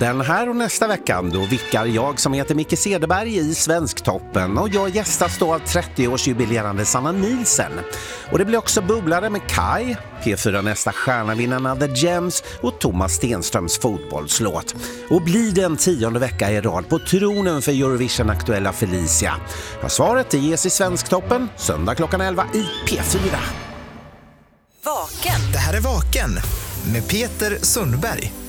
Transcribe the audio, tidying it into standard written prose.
Den här och nästa vecka då vickar jag som heter Micke Cederberg i Svensktoppen och jag gästas då av 30-årsjubilerande Sanna Nielsen. Och det blir också bubblare med Kai, P4 nästa stjärnavinnarna The Gems och Thomas Stenströms fotbollslåt. Och blir det en 10:e vecka i rad på tronen för Eurovision-aktuella Felicia? Ja, svaret det ges i Svensktoppen söndag klockan 11 i P4. Vaken. Det här är Vaken med Peter Sundberg.